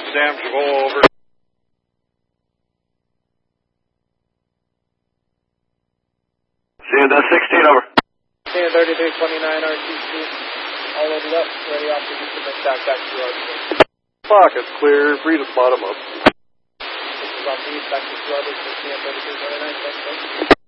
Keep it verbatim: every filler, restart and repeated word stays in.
Potsdam, go over. C N sixteen, over. C N thirty-three twenty-nine R T C, all loaded up, ready off to submit back back to R T C. Fuck, it's clear, free to bottom up. This is on the back to Florida, C N thirty-three twenty-nine, thanks, thanks.